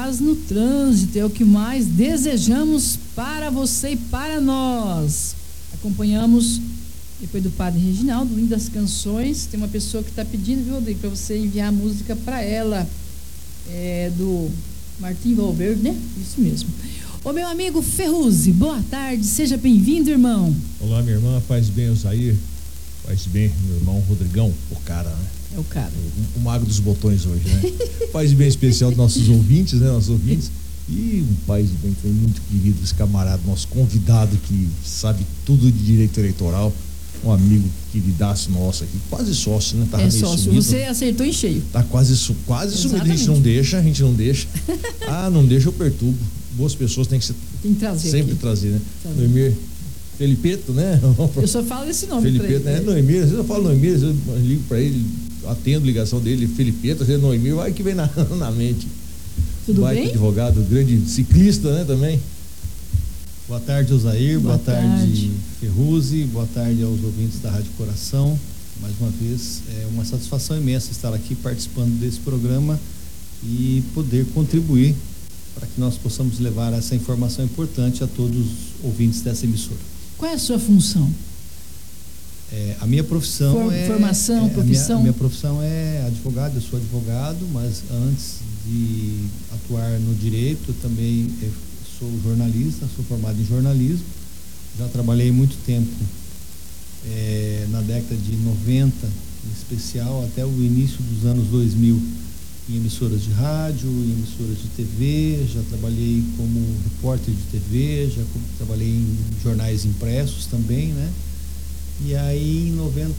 paz no trânsito, é o que mais desejamos para você e para nós. Acompanhamos, depois do Padre Reginaldo, Lindas Canções. Tem uma pessoa que está pedindo, viu, Rodrigo, para você enviar a música para ela, do Martim Valverde, né? Isso mesmo. Ô, meu amigo Ferruzzi, boa tarde, seja bem-vindo, irmão. Olá, minha irmã, faz bem o Zair, faz bem meu irmão Rodrigão, o cara, né? É o cara. O mago dos botões hoje, né? Faz bem especial dos nossos ouvintes, né? Nossos ouvintes. E um pai de bem foi muito querido, esse camarada, nosso convidado que sabe tudo de direito eleitoral, um amigo queridaço nosso aqui, quase sócio, né? Tava meio sócio, sumido, você né? acertou em cheio. Tá quase sumido, a gente não deixa. Ah, não deixa, eu perturbo. Boas pessoas tem que trazer sempre aqui. trazer, né? Noemir Felipeto, né? Eu só falo esse nome Felipeto, pra ele. né? Noemir, às vezes eu falo Noemir, às vezes eu ligo pra ele, atendo ligação dele, Felipeto, às vezes Noemir, vai que vem na mente. Tudo vai bem? Advogado, grande ciclista, né, também. Boa tarde, Osair, boa tarde, Ferruzzi, boa tarde aos ouvintes da Rádio Coração. Mais uma vez, é uma satisfação imensa estar aqui participando desse programa e poder contribuir para que nós possamos levar essa informação importante a todos os ouvintes dessa emissora. Qual é a sua função? A minha profissão formação, profissão? A minha profissão é advogado, eu sou advogado, mas antes de atuar no direito, eu também sou jornalista, sou formado em jornalismo. Já trabalhei muito tempo, na década de 90, em especial, até o início dos anos 2000, em emissoras de rádio, em emissoras de TV, já trabalhei como repórter de TV, trabalhei em jornais impressos também, né? E aí em 90